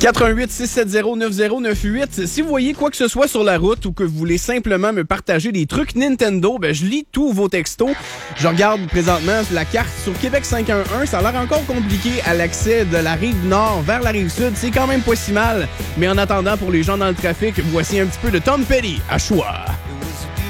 88-670-9098. Si vous voyez quoi que ce soit sur la route ou que vous voulez simplement me partager des trucs Nintendo, je lis tous vos textos. Je regarde présentement la carte sur Québec 511. Ça a l'air encore compliqué à l'accès de la rive nord vers la rive sud. C'est quand même pas si mal. Mais en attendant, pour les gens dans le trafic, voici un petit peu de Tom Petty à choix.